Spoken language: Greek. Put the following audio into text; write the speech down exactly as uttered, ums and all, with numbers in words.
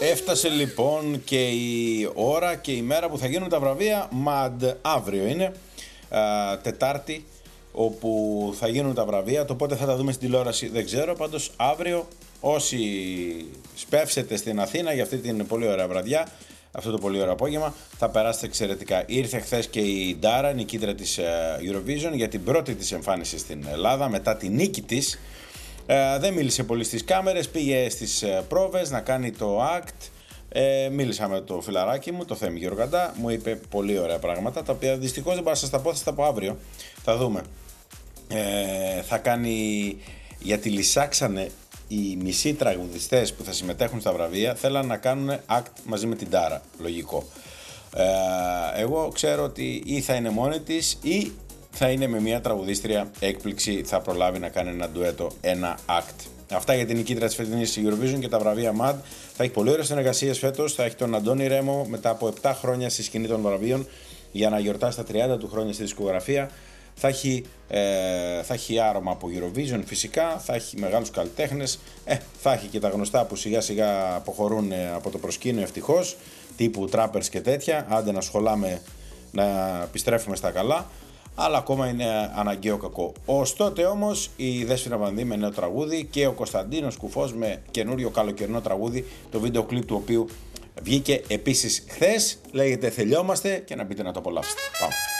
Έφτασε λοιπόν και η ώρα και η μέρα που θα γίνουν τα βραβεία μαντ. Αύριο είναι, α, Τετάρτη, όπου θα γίνουν τα βραβεία. Το πότε θα τα δούμε στην τηλεόραση δεν ξέρω. Πάντως αύριο όσοι σπεύσετε στην Αθήνα για αυτή την πολύ ωραία βραδιά, αυτό το πολύ ωραίο απόγευμα, θα περάσετε εξαιρετικά. Ήρθε χθες και η Ντάρα, νικήτρια της Eurovision, για την πρώτη της εμφάνιση στην Ελλάδα μετά τη νίκη της. Ε, δεν μίλησε πολύ στις κάμερες, πήγε στις ε, πρόβες να κάνει το act. Ε, μίλησα με το φιλαράκι μου, το Θέμη Γεωργαντά, μου είπε πολύ ωραία πράγματα, τα οποία δυστυχώς δεν μπορώ να σας τα πω, θα σας τα πω αύριο. Θα δούμε. Ε, θα κάνει, γιατί λυσάξανε οι μισοί τραγουδιστές που θα συμμετέχουν στα βραβεία, θέλαν να κάνουν act μαζί με την Ντάρα, λογικό. Ε, εγώ ξέρω ότι ή θα είναι μόνη της ή θα είναι με μια τραγουδίστρια έκπληξη, θα προλάβει να κάνει ένα ντουέτο, ένα act. Αυτά για την νικήτρια της φετινής Eurovision και τα βραβεία μαντ. Θα έχει πολύ ωραίες συνεργασίες φέτος. Θα έχει τον Αντώνη Ρέμο μετά από επτά χρόνια στη σκηνή των βραβείων για να γιορτάσει τα τριάντα του χρόνια στη δισκογραφία. Θα έχει, ε, θα έχει άρωμα από Eurovision φυσικά, θα έχει μεγάλους καλλιτέχνες, ε, θα έχει και τα γνωστά που σιγά σιγά αποχωρούν από το προσκήνιο ευτυχώς, τύπου trappers και τέτοια, άντε να σχολάμε να επιστρέφουμε στα καλά. Αλλά ακόμα είναι αναγκαίο κακό. Ως τότε όμως η Δέσποινα Βανδύ με νέο τραγούδι και ο Κωνσταντίνος Κουφός με καινούριο καλοκαιρινό τραγούδι, το βίντεο κλιπ του οποίου βγήκε επίσης χθες, λέγεται Θελειόμαστε, και να μπείτε να το απολαύσετε. Πάμε.